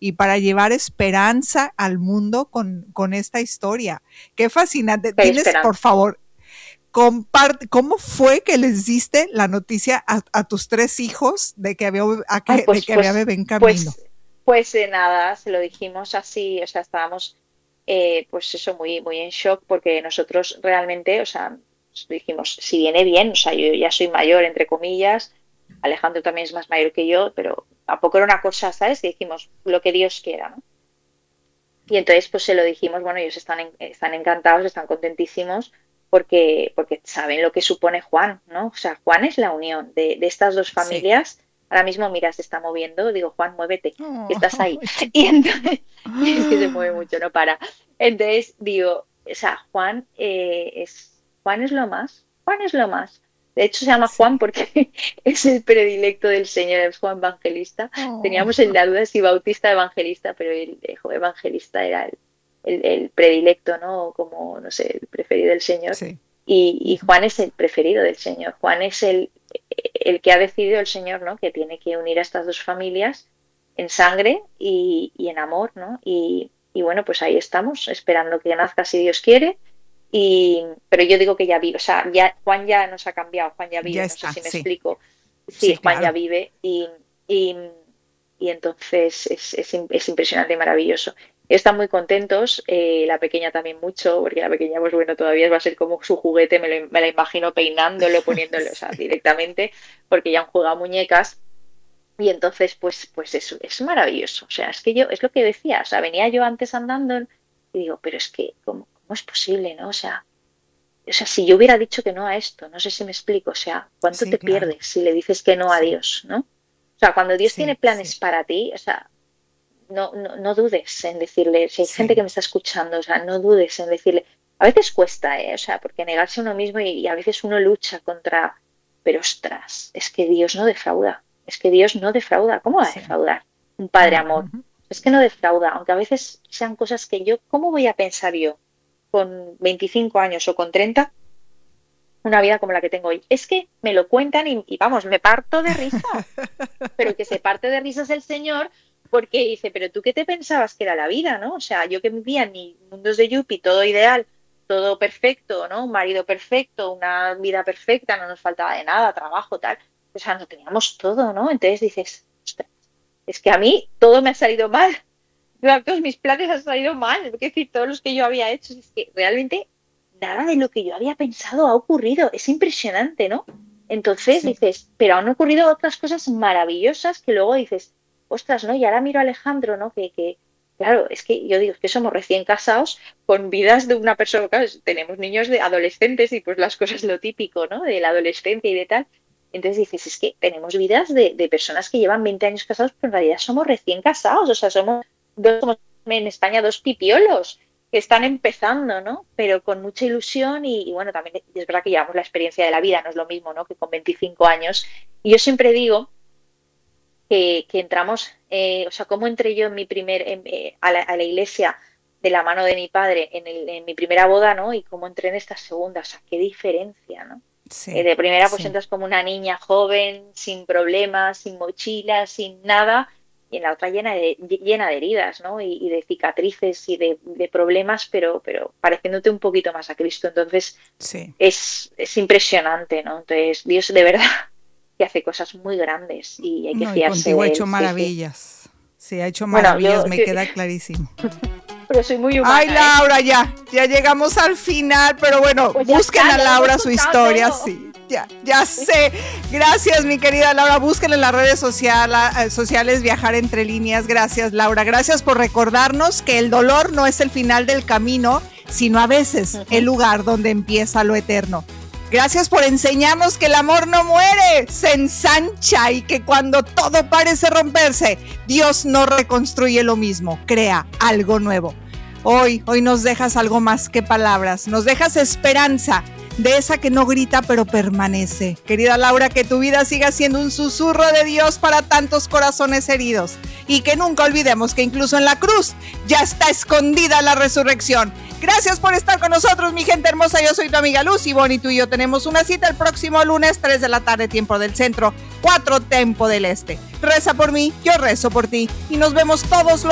y para llevar esperanza al mundo con esta historia. Qué fascinante. ¿Tienes, por favor, comparte, cómo fue que les diste la noticia a tus 3 hijos de que había bebé en camino? Pues nada, se lo dijimos así, o sea, estábamos pues eso, muy, muy en shock, porque nosotros realmente, o sea, dijimos, si viene bien, o sea, yo ya soy mayor, entre comillas, Alejandro también es más mayor que yo, pero tampoco era una cosa, ¿sabes? Y dijimos, lo que Dios quiera, ¿no? Y entonces pues se lo dijimos, bueno, ellos están encantados, están contentísimos, porque saben lo que supone Juan, ¿no? O sea, Juan es la unión de estas dos Sí. familias. Ahora mismo, mira, se está moviendo, digo, Juan, muévete, que Oh, estás ahí. Y entonces, es que se mueve mucho, no para. Entonces digo, o sea, Juan es lo más, Juan es lo más. De hecho, se llama Juan sí. porque es el predilecto del Señor, es Juan Evangelista. Oh, Teníamos la duda si Bautista Evangelista, pero el Evangelista era el predilecto, ¿no? Como, no sé, el preferido del Señor. sí. Y Juan es el preferido del Señor. Juan es el que ha decidido el Señor, ¿no? Que tiene que unir a estas dos familias en sangre y en amor, ¿no? Y bueno, pues ahí estamos, esperando que nazca si Dios quiere. Pero yo digo que ya vive, o sea, ya, Juan ya nos ha cambiado, Juan ya Ya vive, no sé está, si me sí. explico. Sí, Sí, Juan ya claro. vive y, y entonces es impresionante y maravilloso. Están muy contentos, la pequeña también mucho, porque la pequeña, pues bueno, todavía va a ser como su juguete, me la imagino peinándolo, poniéndolo, o sea, directamente, porque ya han jugado a muñecas. Y entonces, pues es maravilloso. O sea, es que yo, es lo que decía, o sea, venía yo antes andando y digo, pero es que, ¿cómo es posible, no? O sea, si yo hubiera dicho que no a esto, no sé si me explico, o sea, ¿cuánto Sí, te claro. pierdes si le dices que no a Sí, Dios, ¿no? O sea, cuando Dios tiene sí, sí, planes para ti, o sea, no dudes en decirle, si hay gente sí. que me está escuchando, o sea, no dudes en decirle, a veces cuesta, ¿eh? O sea, porque negarse a uno mismo y a veces uno lucha contra, pero ostras, es que Dios no defrauda, es que Dios no defrauda, ¿cómo va a Sí. defraudar un padre amor? Ujú. Es que no defrauda, aunque a veces sean cosas que yo, ¿cómo voy a pensar yo con 25 años o con 30 una vida como la que tengo hoy? Es que me lo cuentan y vamos, me parto de risa, pero que se parte de risas el Señor porque dice, pero tú qué te pensabas que era la vida, ¿no? O sea, yo que vivía en mis mundos de Yuppie, todo ideal, todo perfecto, ¿no? Un marido perfecto, una vida perfecta, no nos faltaba de nada, trabajo, tal. O sea, no teníamos todo, ¿no? Entonces dices, ostras, es que a mí todo me ha salido mal. Todos mis planes han salido mal. Es decir, todos los que yo había hecho, es que realmente nada de lo que yo había pensado ha ocurrido. Es impresionante, ¿no? Entonces Sí. dices, pero han ocurrido otras cosas maravillosas que luego dices, ostras, ¿no? Y ahora miro a Alejandro, ¿no? Claro, es que yo digo, es que somos recién casados con vidas de una persona, claro, tenemos niños de adolescentes y pues las cosas lo típico, ¿no? De la adolescencia y de tal. Entonces dices, es que tenemos vidas de personas que llevan 20 años casados, pero en realidad somos recién casados, o sea, somos en España dos pipiolos que están empezando, ¿no? Pero con mucha ilusión y bueno, también es verdad que llevamos la experiencia de la vida, no es lo mismo, ¿no? Que con 25 años. Y yo siempre digo que entramos, o sea, cómo entré yo a la iglesia de la mano de mi padre en mi primera boda, ¿no? Y cómo entré en esta segunda, o sea, qué diferencia, ¿no? Sí, De primera pues sí. entras como una niña joven, sin problemas, sin mochila, sin nada, y en la otra llena de heridas, ¿no? Y de cicatrices y de problemas, pero pareciéndote un poquito más a Cristo. Entonces Sí. es impresionante, ¿no? Entonces Dios de verdad que hace cosas muy grandes y hay que No, y fiarse contigo ha de él, hecho sí, sí. maravillas. Sí, ha hecho Bueno, maravillas, me queda clarísimo. pero soy muy Ay, humana, ¿eh? Laura, ya llegamos al final, pero bueno, Pues ya busquen está, a ya lo hemos Laura su contado historia, todo. sí, ya sé. Gracias, mi querida Laura, busquen en las redes sociales Viajar entre líneas. Gracias, Laura, gracias por recordarnos que el dolor no es el final del camino, sino a veces el lugar donde empieza lo eterno. Gracias por enseñarnos que el amor no muere, se ensancha y que cuando todo parece romperse, Dios no reconstruye lo mismo, crea algo nuevo. Hoy nos dejas algo más que palabras, nos dejas esperanza de esa que no grita pero permanece. Querida Laura, que tu vida siga siendo un susurro de Dios para tantos corazones heridos y que nunca olvidemos que incluso en la cruz ya está escondida la resurrección. Gracias por estar con nosotros, mi gente hermosa. Yo soy tu amiga Luz y Bonnie, tú y yo tenemos una cita el próximo lunes, 3 de la tarde, tiempo del centro, 4 tiempo del este. Reza por mí, yo rezo por ti y nos vemos todos los